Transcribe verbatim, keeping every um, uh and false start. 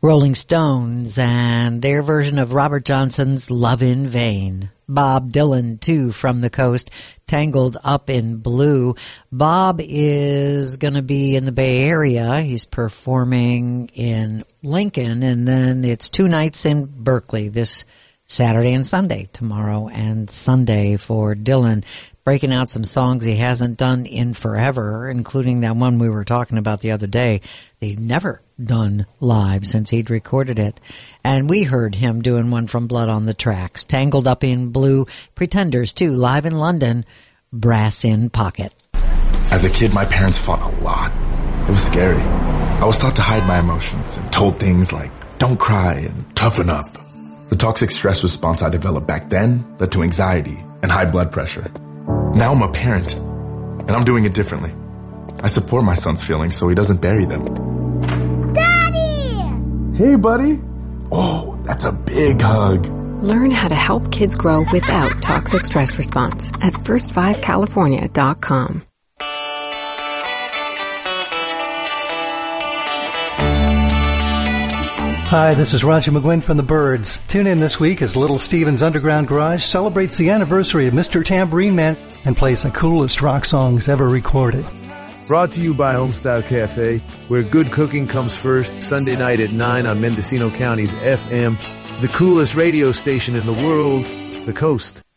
Rolling Stones and their version of Robert Johnson's Love in Vain. Bob Dylan, too, from the coast, Tangled Up in Blue. Bob is going to be in the Bay Area. He's performing in Lincoln, and then it's two nights in Berkeley this Saturday and Sunday, tomorrow and Sunday for Dylan. Breaking out some songs he hasn't done in forever, including that one we were talking about the other day. They've never done live since he'd recorded it. And we heard him doing one from Blood on the Tracks. Tangled Up in Blue, Pretenders too, live in London, Brass in Pocket. As a kid, my parents fought a lot. It was scary. I was taught to hide my emotions and told things like, don't cry and toughen up. The toxic stress response I developed back then led to anxiety and high blood pressure. Now I'm a parent, and I'm doing it differently. I support my son's feelings so he doesn't bury them. Daddy! Hey, buddy. Oh, that's a big hug. Learn how to help kids grow without toxic stress response at first five california dot com. Hi, this is Roger McGuinn from the Byrds. Tune in this week as Little Steven's Underground Garage celebrates the anniversary of Mister Tambourine Man and plays the coolest rock songs ever recorded. Brought to you by Homestyle Cafe, where good cooking comes first, Sunday night at nine on Mendocino County's F M, the coolest radio station in the world, The Coast.